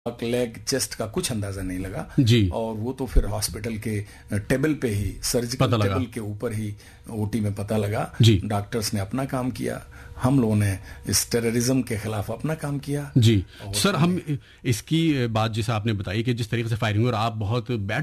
Leg chest का कुछ अंदाजा नहीं लगा जी। और वो तो फिर हॉस्पिटल के टेबल पे ही, सर्जिकल टेबल के ऊपर ही ओटी में पता लगा। डॉक्टर्स ने अपना काम किया, हम लोगों ने इस टेररिज्म के खिलाफ अपना काम किया। जी सर, हम इसकी बात जैसे आपने बताई कि जिस तरीके से फायरिंग, और आप बहुत बैड